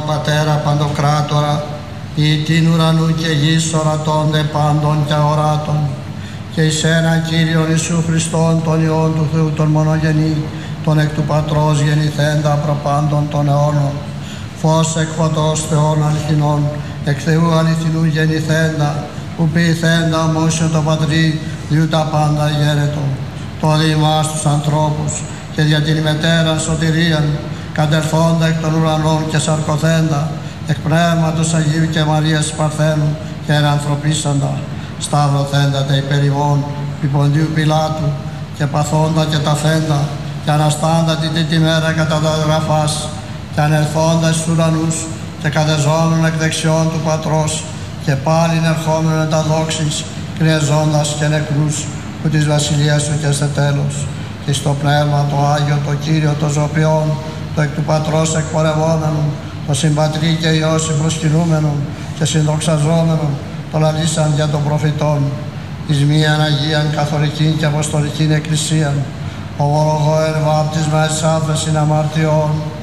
Πατέρα Παντοκράτορα, ή την ουρανού και γης ορατώνται πάντων και αοράτων, και εις έναν Κύριον Ιησού Χριστόν, τον Υιόν του Θεού, τον μονογενή, τον εκ του Πατρός γεννηθέντα προπάντων των αιώνων, φως εκ φωτός Θεών αληθινών, εκ Θεού αληθινού γεννηθέντα, που ποιηθέντα ομόσιο το Πατρί, διού τα πάντα γέρετο, το δι' ημάς τους ανθρώπους, και δια την μετέραν σωτηρίαν, κατερθόντα εκ των ουρανών και σαρκωθέντα, εκ Πνεύματος Αγίου και Μαρίας Παρθένου, και ενανθρωπίσαντα, σταυρωθέντα τε υπέρ ημών, επί Ποντίου Πιλάτου, και παθόντα και ταφέντα, και αναστάντα την τρίτη μέρα κατά τα γραφάς, και ανερθόντα στους ουρανούς, και κατεζώνουν εκ δεξιών του Πατρός, και πάλιν ερχόμενον εν τα δόξης, κρυεζώντας και νεκρούς, που της βασιλείας σου και σε τέλος, και στο Πνεύμα το Άγιο, το Κύριο, το Ζωπιόν, το εκ του Πατρός εκπορευόμενον, το συμπατρί και Υιό συμπροσκυνούμενον και συνδοξαζόμενον, το λαλήσαν για των προφητών, εις μίαν Αγίαν Καθολικήν και Αποστολικήν Εκκλησίαν, ομολογώ εν βάπτισμα εις άφεσιν αμαρτιών,